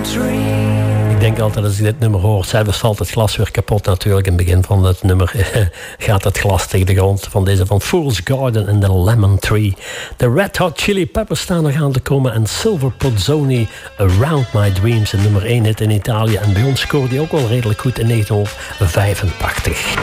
Ik denk altijd als ik dit nummer hoor, zelfs valt het glas weer kapot natuurlijk. In het begin van het nummer gaat het glas tegen de grond. Van deze van Fool's Garden en The Lemon Tree. De Red Hot Chili Peppers staan nog aan te komen. En Silver Pozzoni, Around My Dreams. Een nummer 1 hit in Italië. En bij ons scoorde hij ook wel redelijk goed in 1985.